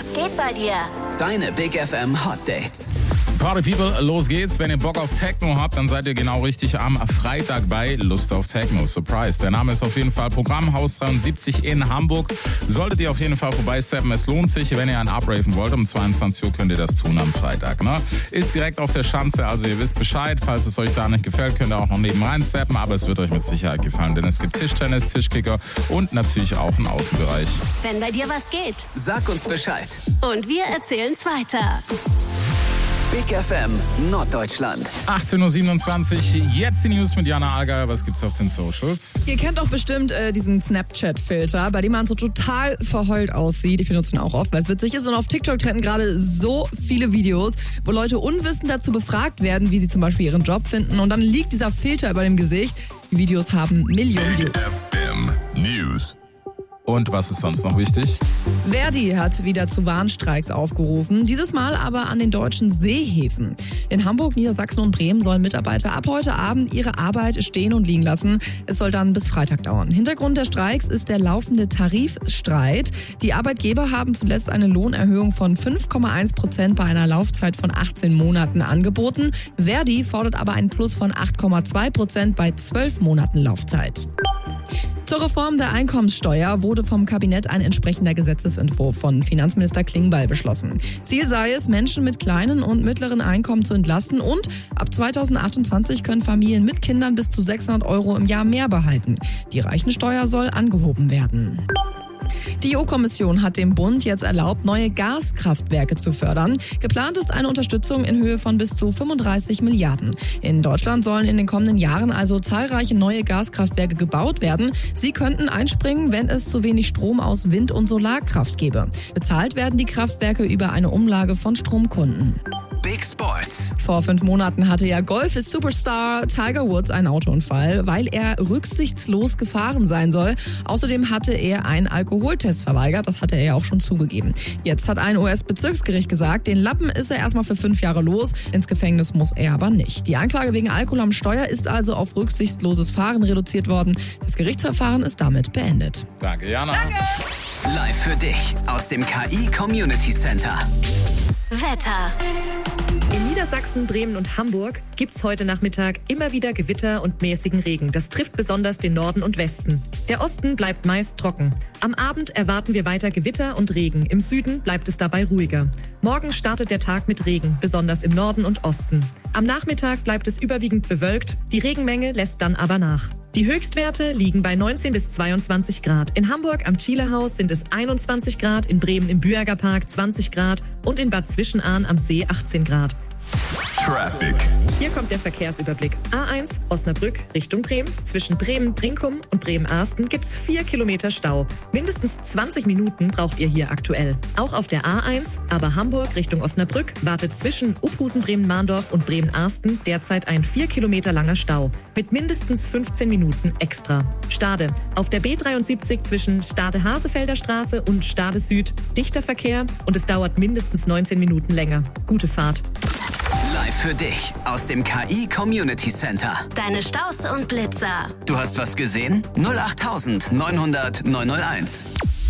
Was geht bei dir? Deine Big FM Hot Dates. Party People, los geht's. Wenn ihr Bock auf Techno habt, dann seid ihr genau richtig am Freitag bei Lust auf Techno. Surprise. Der Name ist auf jeden Fall Programm Haus 73 in Hamburg. Solltet ihr auf jeden Fall vorbeisteppen. Es lohnt sich, wenn ihr einen abraven wollt. Um 22 Uhr könnt ihr das tun am Freitag. Ne? Ist direkt auf der Schanze, also ihr wisst Bescheid. Falls es euch da nicht gefällt, könnt ihr auch noch nebenan steppen. Aber es wird euch mit Sicherheit gefallen, denn es gibt Tischtennis, Tischkicker und natürlich auch einen Außenbereich. Wenn bei dir was geht. Sag uns Bescheid. Und wir erzählen's weiter. Big FM Norddeutschland. 18.27 Uhr, jetzt die News mit Jana Allgeier. Was gibt's auf den Socials? Ihr kennt doch bestimmt diesen Snapchat-Filter, bei dem man so total verheult aussieht. Ich benutze ihn auch oft, weil es witzig ist. Und auf TikTok trenden gerade so viele Videos, wo Leute unwissend dazu befragt werden, wie sie zum Beispiel ihren Job finden. Und dann liegt dieser Filter über dem Gesicht. Die Videos haben Millionen Views. FM News. Und was ist sonst noch wichtig? Verdi hat wieder zu Warnstreiks aufgerufen, dieses Mal aber an den deutschen Seehäfen. In Hamburg, Niedersachsen und Bremen sollen Mitarbeiter ab heute Abend ihre Arbeit stehen und liegen lassen. Es soll dann bis Freitag dauern. Hintergrund der Streiks ist der laufende Tarifstreit. Die Arbeitgeber haben zuletzt eine Lohnerhöhung von 5,1% bei einer Laufzeit von 18 Monaten angeboten. Verdi fordert aber einen Plus von 8,2% bei 12 Monaten Laufzeit. Zur Reform der Einkommenssteuer wurde vom Kabinett ein entsprechender Gesetzesentwurf von Finanzminister Klingbeil beschlossen. Ziel sei es, Menschen mit kleinen und mittleren Einkommen zu entlasten und ab 2028 können Familien mit Kindern bis zu 600 € im Jahr mehr behalten. Die Reichensteuer soll angehoben werden. Die EU-Kommission hat dem Bund jetzt erlaubt, neue Gaskraftwerke zu fördern. Geplant ist eine Unterstützung in Höhe von bis zu 35 Milliarden. In Deutschland sollen in den kommenden Jahren also zahlreiche neue Gaskraftwerke gebaut werden. Sie könnten einspringen, wenn es zu wenig Strom aus Wind- und Solarkraft gäbe. Bezahlt werden die Kraftwerke über eine Umlage von Stromkunden. Big Sports. Vor 5 Monaten hatte ja Golf-Superstar Tiger Woods einen Autounfall, weil er rücksichtslos gefahren sein soll. Außerdem hatte er einen Alkoholtest verweigert, das hatte er ja auch schon zugegeben. Jetzt hat ein US-Bezirksgericht gesagt, den Lappen ist er erstmal für 5 Jahre los, ins Gefängnis muss er aber nicht. Die Anklage wegen Alkohol am Steuer ist also auf rücksichtsloses Fahren reduziert worden. Das Gerichtsverfahren ist damit beendet. Danke, Jana. Danke. Live für dich aus dem KI Community Center. Wetter. In Niedersachsen, Bremen und Hamburg gibt's heute Nachmittag immer wieder Gewitter und mäßigen Regen. Das trifft besonders den Norden und Westen. Der Osten bleibt meist trocken. Am Abend erwarten wir weiter Gewitter und Regen. Im Süden bleibt es dabei ruhiger. Morgen startet der Tag mit Regen, besonders im Norden und Osten. Am Nachmittag bleibt es überwiegend bewölkt. Die Regenmenge lässt dann aber nach. Die Höchstwerte liegen bei 19 bis 22 Grad. In Hamburg am Chilehaus sind es 21 Grad, in Bremen im Büerger Park 20 Grad und in Bad Zwischenahn am See 18 Grad. Traffic. Hier kommt der Verkehrsüberblick. A1 Osnabrück Richtung Bremen. Zwischen Bremen-Brinkum und Bremen-Arsten gibt's 4 Kilometer Stau. Mindestens 20 Minuten braucht ihr hier aktuell. Auch auf der A1, aber Hamburg Richtung Osnabrück, wartet zwischen Uphusen-Bremen-Mahndorf und Bremen-Arsten derzeit ein 4 Kilometer langer Stau. Mit mindestens 15 Minuten extra. Stade. Auf der B73 zwischen Stade-Hasefelder Straße und Stade Süd dichter Verkehr und es dauert mindestens 19 Minuten länger. Gute Fahrt. Live für dich aus dem KI Community Center. Deine Staus und Blitzer. Du hast was gesehen? 08900 901.